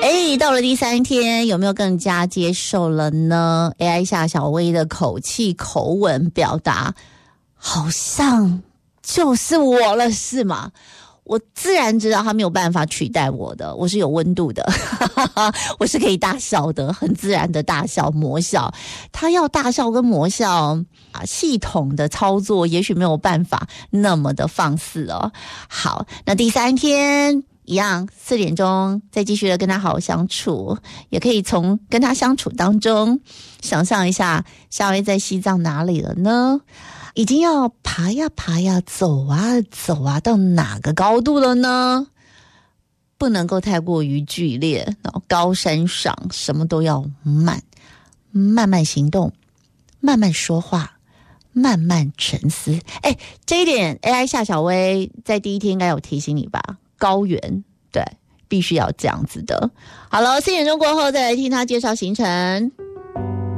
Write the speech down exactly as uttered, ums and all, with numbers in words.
哎，到了第三天，有没有更加接受了呢？ A I 夏小薇的口气、口吻、表达，好像就是我了，是吗？我自然知道他没有办法取代我的，我是有温度的我是可以大笑的，很自然的大笑魔笑。他要大笑跟魔笑啊，系统的操作也许没有办法那么的放肆哦。好，那第三天一样，四点钟再继续的跟他好好相处，也可以从跟他相处当中想象一下夏薇在西藏哪里了呢？已经要爬呀爬呀，走啊走啊，到哪个高度了呢？不能够太过于剧烈，高山上什么都要慢，慢慢行动，慢慢说话，慢慢沉思。哎，这一点 A I 夏小薇在第一天应该有提醒你吧？高原，对，必须要这样子的。好了，四点钟过后再来听他介绍行程。